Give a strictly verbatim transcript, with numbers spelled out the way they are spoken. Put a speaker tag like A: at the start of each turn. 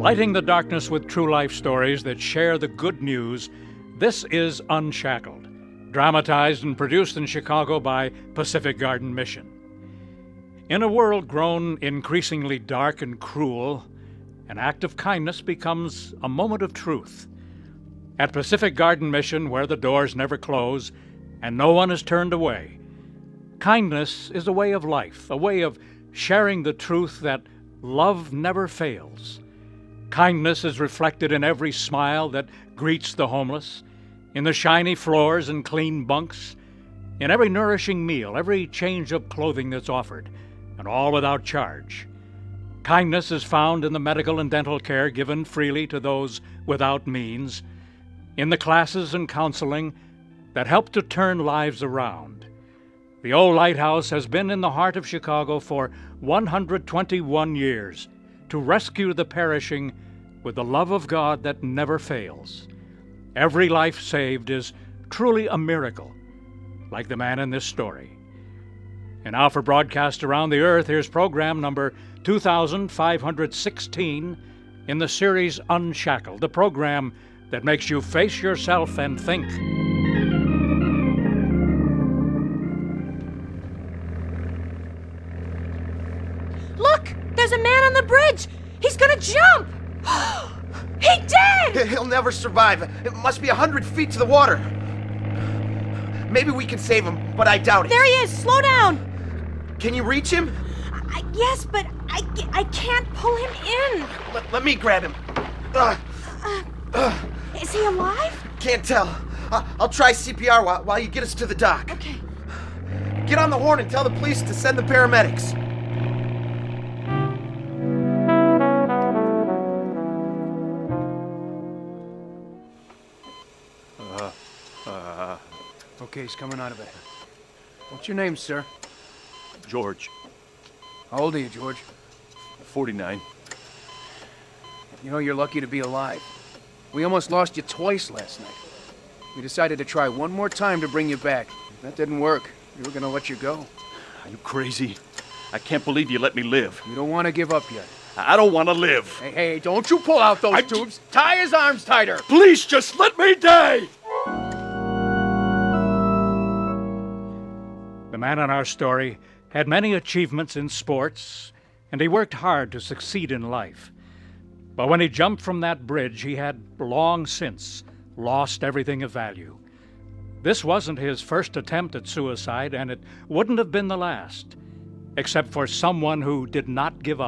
A: Lighting the darkness with true life stories that share the good news, this is Unshackled, dramatized and produced in Chicago by Pacific Garden Mission. In a world grown increasingly dark and cruel, an act of kindness becomes a moment of truth. At Pacific Garden Mission, where the doors never close and no one is turned away, kindness is a way of life, a way of sharing the truth that love never fails. Kindness is reflected in every smile that greets the homeless, in the shiny floors and clean bunks, in every nourishing meal, every change of clothing that's offered, and all without charge. Kindness is found in the medical and dental care given freely to those without means, in the classes and counseling that help to turn lives around. The old lighthouse has been in the heart of Chicago for one hundred twenty-one years to rescue the perishing with the love of God that never fails. Every life saved is truly a miracle, like the man in this story. And now for broadcast around the earth, here's program number two thousand five hundred sixteen in the series Unshackled, the program that makes you face yourself and think.
B: Look! There's a man on the bridge! He's gonna jump! He did!
C: He'll never survive. It must be a hundred feet to the water. Maybe we can save him, but I doubt it.
B: There he is! Slow down!
C: Can you reach him?
B: I, yes, but I, I can't pull him in.
C: Let, let me grab him. Uh,
B: Uh,
C: uh,
B: is he alive?
C: can't tell. I, I'll try C P R while, while you get us to the dock.
B: Okay.
C: Get on the horn and tell the police to send the paramedics.
D: Okay, he's coming out of it. What's your name, sir?
E: George,
D: How old are you, George?
E: forty-nine.
D: You know, you're lucky to be alive. We almost lost you twice last night. We decided to try one more time to bring you back. That didn't work. We were gonna let you go.
E: Are you crazy? I can't believe you let me live.
D: You don't want to give up yet.
E: I don't want to live.
D: Hey, hey, don't you pull out those
E: I-
D: tubes! Tie his arms tighter!
E: Please just let me die!
A: The man in our story had many achievements in sports, and he worked hard to succeed in life. But when he jumped from that bridge, he had long since lost everything of value. This wasn't his first attempt at suicide, and it wouldn't have been the last, except for someone who did not give up.